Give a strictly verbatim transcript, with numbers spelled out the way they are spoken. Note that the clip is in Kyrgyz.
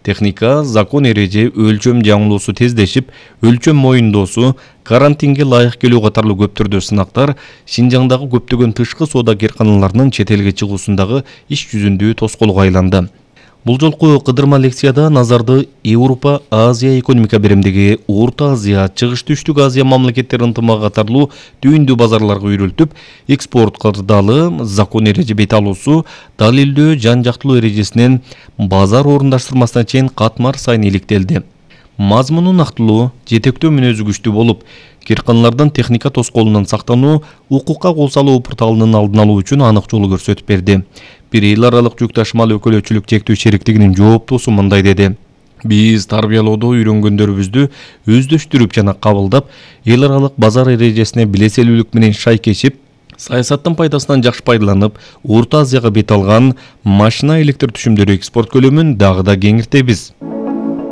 Техника, закон эреже, өлчөм жаңылуусу тездешип, өлчөм моюндоосу, карантинге лайык келүү катарлуу көптөрдө сынактар Шинжаңдагы көптөгөн тышкы соода керканаларынын чет элге чыгуусундагы иш жүзүндүү тоскоолго айланды. Бул жолку кыдырма лекцияда назарды Европа, Азия экономика беремдиги, Орто Азия, Чыгыш Түштүк Азия мамлекеттери ынтымагы катарлуу түйүндүү базарларга үйрөлтүп, экспорт кырдаалы, закон эреже бет алуусу, далилдөө жан жактылуу эрежесинен базар орундаштырмасына чейин катмар сайын иликтелди. Мазмуну нактылуу, жетектөө мүнөзү күчтүү болуп, керканалардан техника тоскоолунан сактануу, укукка кол салуу порталынын алдын алуу үчүн анык жол көрсөтүп берди. Бир эл аралык жүк ташымал өкүлөчүлүк чектүү шериктигинин жооптуусу мындай деди: Биз тарбиялоодо үйрөнгөндөрүбүздү өздөштүрүп жана кабылдап, эл аралык базар эрежесине билеселүүлүк менен шайкешип, саясаттын пайдасынан жакшы пайдаланып, Орто Азияга бет алган машина электр түшүмдөрү экспорт көлөмүн дагы да кеңиртебиз.